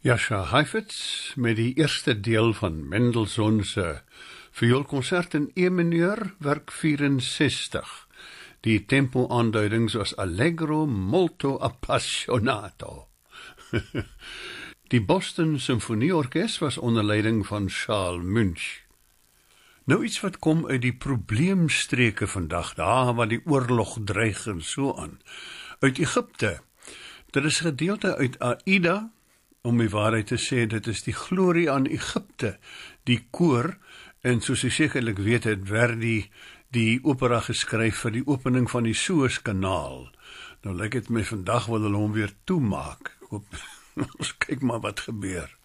Jascha Heifetz met die eerste deel van Mendelssohn se vioolkonsert in E-mineur, werk 64. Die tempo-aanduidings was Allegro molto appassionato. Die Boston Symfonieorkes was onder leiding van Charles Munch. Nou iets wat kom uit die probleemstreke vandag, daar waar die oorlog dreig en so aan. Uit Egypte. Dit is gedeelte uit Aida, om die waarheid te sê, dit is die glorie aan Egypte, die koor, en soos jy sekerlik weet, het Verdi die opera geskryf vir die opening van die Suezkanaal. Nou lyk het my vandag wil hulle hom weer toemaak. Ek hoop, ons kyk maar wat gebeur.